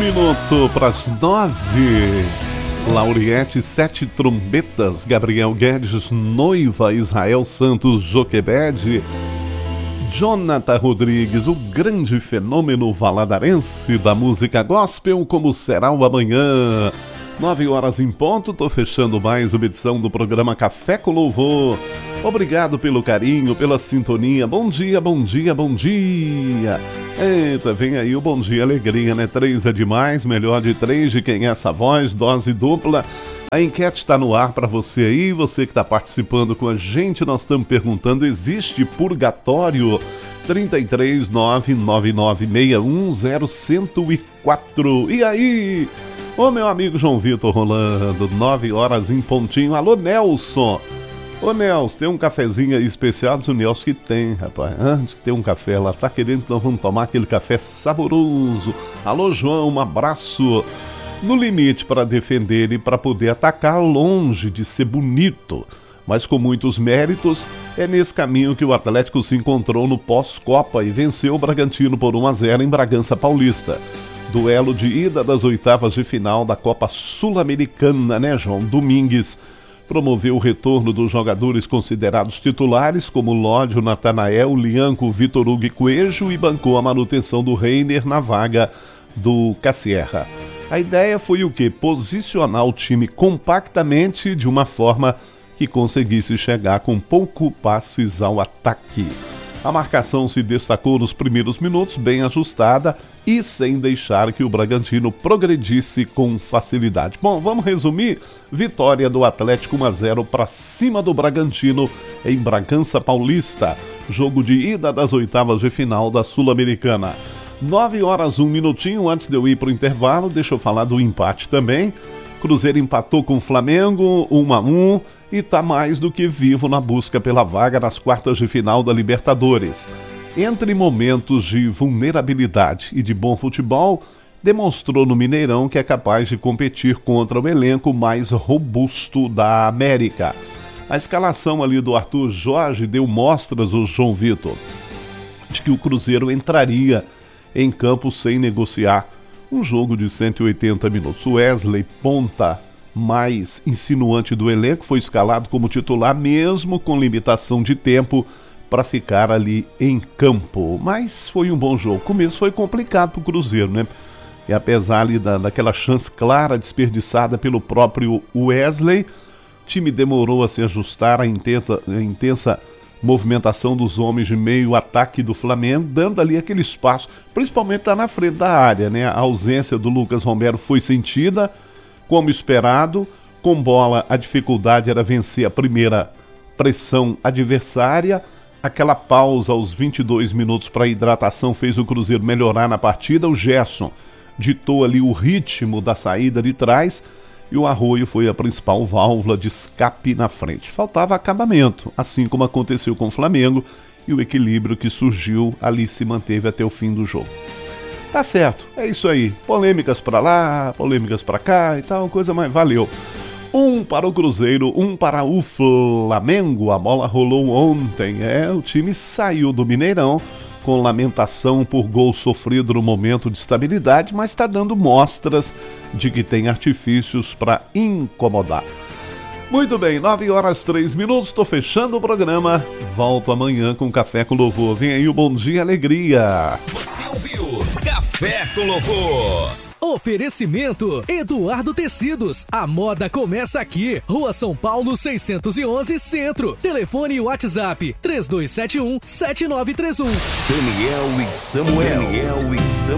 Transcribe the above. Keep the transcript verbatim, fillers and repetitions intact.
minuto para as nove. Lauriette, Sete Trombetas, Gabriel Guedes, Noiva, Israel Santos, Joquebed, Jonathan Rodrigues, o grande fenômeno valadarense da música gospel, como será o amanhã. Nove horas em ponto, tô fechando mais uma edição do programa Café com Louvor. Obrigado pelo carinho, pela sintonia. Bom dia, bom dia, bom dia. Eita, vem aí o bom dia, alegria, né? Três é demais, melhor de três, de quem é essa voz, dose dupla. A enquete está no ar para você aí, você que está participando com a gente. Nós estamos perguntando, existe purgatório? trinta e três, nove nove nove seis um zero um zero quatro. E aí? Ô, meu amigo João Vitor rolando, nove horas em pontinho. Alô, Nelson. Ô, Nelson, tem um cafezinho aí especial? Diz o Nelson que tem, rapaz. Antes que tem um café lá, tá querendo que nós vamos tomar aquele café saboroso. Alô, João, um abraço. No limite para defender e para poder atacar, longe de ser bonito, mas com muitos méritos, é nesse caminho que o Atlético se encontrou no pós-Copa e venceu o Bragantino por um a zero em Bragança Paulista. Duelo de ida das oitavas de final da Copa Sul-Americana, né, João? Domingues promoveu o retorno dos jogadores considerados titulares, como Lódio, Natanael, Lianco, Vitor Hugo e Coelho, e bancou a manutenção do Reiner na vaga do Cassierra. A ideia foi o quê? Posicionar o time compactamente de uma forma que conseguisse chegar com pouco passes ao ataque. A marcação se destacou nos primeiros minutos, bem ajustada e sem deixar que o Bragantino progredisse com facilidade. Bom, vamos resumir? Vitória do Atlético um a zero para cima do Bragantino em Bragança Paulista. Jogo de ida das oitavas de final da Sul-Americana. nove horas, um minutinho antes de eu ir para o intervalo, deixa eu falar do empate também. Cruzeiro empatou com o Flamengo, um a um, e está mais do que vivo na busca pela vaga nas quartas de final da Libertadores. Entre momentos de vulnerabilidade e de bom futebol, demonstrou no Mineirão que é capaz de competir contra o elenco mais robusto da América. A escalação ali do Arthur Jorge deu mostras, o João Vitor, de que o Cruzeiro entraria em campo sem negociar um jogo de cento e oitenta minutos. O Wesley, ponta mais insinuante do elenco, foi escalado como titular, mesmo com limitação de tempo para ficar ali em campo. Mas foi um bom jogo. O começo foi complicado para o Cruzeiro, né? E apesar ali da, daquela chance clara desperdiçada pelo próprio Wesley, o time demorou a se ajustar à intensa, à intensa movimentação dos homens de meio ataque do Flamengo, dando ali aquele espaço, principalmente lá na frente da área, né? A ausência do Lucas Romero foi sentida, como esperado. Com bola, a dificuldade era vencer a primeira pressão adversária. Aquela pausa aos vinte e dois minutos para hidratação fez o Cruzeiro melhorar na partida. O Gerson ditou ali o ritmo da saída de trás e o Arroio foi a principal válvula de escape na frente. Faltava acabamento, assim como aconteceu com o Flamengo, e o equilíbrio que surgiu ali se manteve até o fim do jogo. Tá certo, é isso aí. Polêmicas pra lá, polêmicas pra cá e tal, coisa mais valeu. Um para o Cruzeiro, um para o Flamengo. A bola rolou ontem. É, o time saiu do Mineirão com lamentação por gol sofrido no momento de estabilidade, mas está dando mostras de que tem artifícios para incomodar. Muito bem, nove horas, três minutos, estou fechando o programa. Volto amanhã com Café com Louvor. Vem aí o Bom Dia Alegria. Você ouviu Café com Louvor. Oferecimento Eduardo Tecidos. A moda começa aqui. Rua São Paulo seiscentos e onze, Centro. Telefone e WhatsApp três dois sete um, sete nove três um. Daniel e Samuel. Daniel e Samuel.